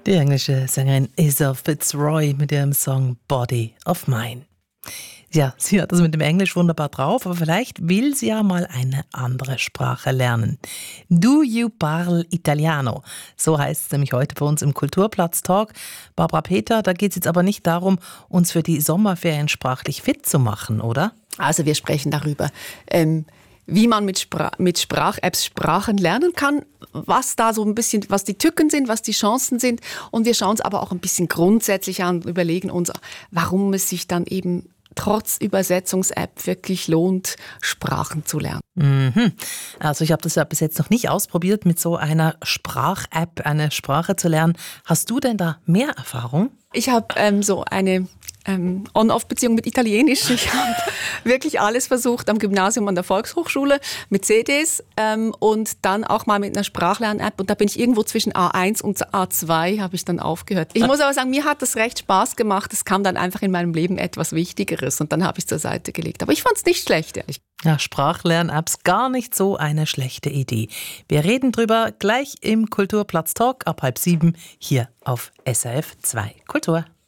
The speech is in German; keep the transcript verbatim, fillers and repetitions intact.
Die englische Sängerin Esa Fitzroy mit ihrem Song Body of Mine. Ja, sie hat das mit dem Englisch wunderbar drauf, aber vielleicht will sie ja mal eine andere Sprache lernen. Do you parle Italiano? So heißt es nämlich heute bei uns im Kulturplatz-Talk. Barbara Peter, da geht es jetzt aber nicht darum, uns für die Sommerferien sprachlich fit zu machen, oder? Also wir sprechen darüber, ähm, wie man mit, Spra- mit Sprach-Apps Sprachen lernen kann, was da so ein bisschen, was die Tücken sind, was die Chancen sind. Und wir schauen es aber auch ein bisschen grundsätzlich an und überlegen uns, warum es sich dann eben trotz Übersetzungs-App wirklich lohnt, Sprachen zu lernen. Mhm. Also ich habe das ja bis jetzt noch nicht ausprobiert, mit so einer Sprach-App eine Sprache zu lernen. Hast du denn da mehr Erfahrung? Ich habe ähm, so eine ähm, On-Off-Beziehung mit Italienisch. Ich habe wirklich alles versucht am Gymnasium, an der Volkshochschule mit C Ds ähm, und dann auch mal mit einer Sprachlern-App. Und da bin ich irgendwo zwischen A eins und A zwei habe ich dann aufgehört. Ich muss aber sagen, mir hat das recht Spaß gemacht. Es kam dann einfach in meinem Leben etwas Wichtigeres und dann habe ich es zur Seite gelegt. Aber ich fand es nicht schlecht, ehrlich. Ja, Sprachlern-Apps gar nicht so eine schlechte Idee. Wir reden drüber gleich im Kulturplatz-Talk ab halb sieben hier auf S R F zwei Kultur.